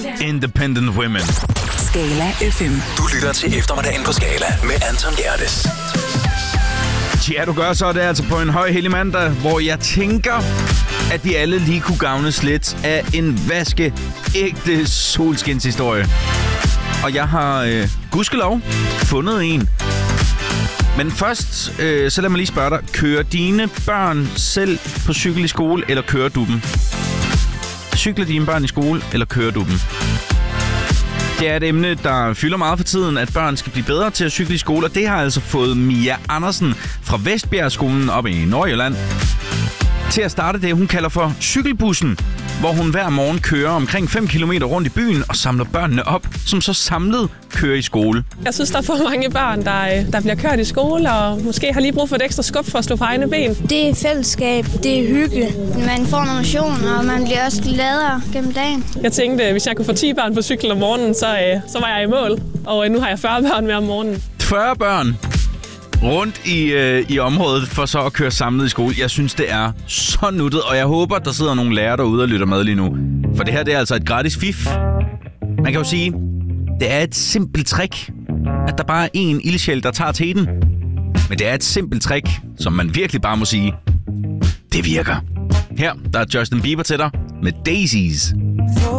Independent Women. Skala FM. Du lytter til eftermiddagen på Skala med Anton Gerdes. Ja, du gør så det altså på en høj hellig mandag, hvor jeg tænker, at vi alle lige kunne gavnes lidt af en vaskeægte solskinshistorie. Og jeg har gudskelov fundet en. Men først, så lad mig lige spørge dig. Kører dine børn selv på cykel i skole, eller kører du dem? Cykler dine børn i skole, eller kører du dem? Det er et emne, der fylder meget for tiden, at børn skal blive bedre til at cykle i skole, og det har altså fået Mia Andersen fra Vestbjergskolen op i Nordjylland til at starte det, hun kalder for cykelbussen, hvor hun hver morgen kører omkring 5 km rundt i byen og samler børnene op, som så samlet kører i skole. Jeg synes, der er for mange børn, der bliver kørt i skole, og måske har lige brug for et ekstra skub for at stå på egne ben. Det er fællesskab, det er hygge. Man får noget motion, og man bliver også gladere gennem dagen. Jeg tænkte, hvis jeg kunne få 10 børn på cyklen om morgenen, så var jeg i mål. Og nu har jeg 40 børn med om morgenen. 40 børn rundt i området for så at køre samlet i skole. Jeg synes, det er så nuttet, og jeg håber, der sidder nogle lærere derude og lytter med lige nu. For det her, det er altså et gratis fif. Man kan jo sige, det er et simpelt trick, at der bare er én ildsjæl, der tager teten. Men det er et simpelt trick, som man virkelig bare må sige, det virker. Her, der er Justin Bieber til dig med Daisies.